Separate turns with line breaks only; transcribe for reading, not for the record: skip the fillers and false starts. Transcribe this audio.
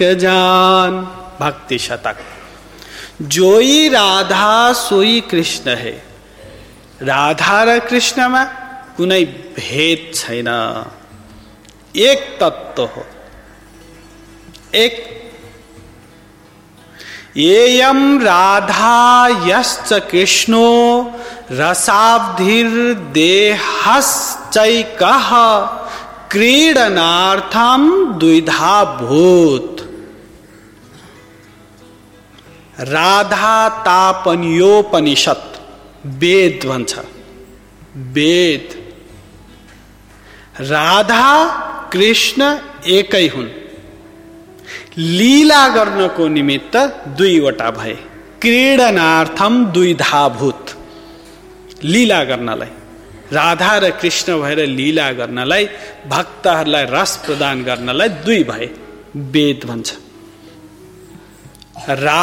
जान भक्ति शतक। जोई राधा सोई कृष्ण है। राधा र कृष्णमा कुनै भेद छैन, एक तत्व हो, एक। येयम राधा यश्च कृष्णो रसाब्धिर्देहश्चैकः क्रीडनार्थम द्विधा भूत। राधा तापनियोपनिषद वेद भन्छ। वेद राधा कृष्ण एकै हुन्, लीला गर्नको निमित्त दुईवटा भए। क्रीडनार्थम द्विधा भूत, लीला गर्नलाई, राधा र कृष्ण भएर लीला गर्नलाई, भक्तहरूलाई रस प्रदान गर्नलाई दुई भए, वेद भन्छ।